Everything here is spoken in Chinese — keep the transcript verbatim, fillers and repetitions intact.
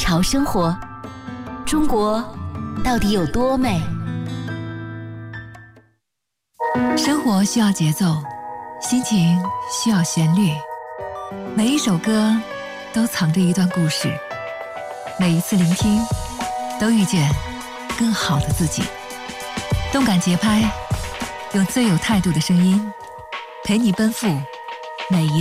潮生活。中国到底有多美？ 生活需要节奏，心情需要旋律。每一首歌都藏着一段故事，每一次聆听都遇见更好的自己。动感节拍，用最有态度的声音陪你奔赴每一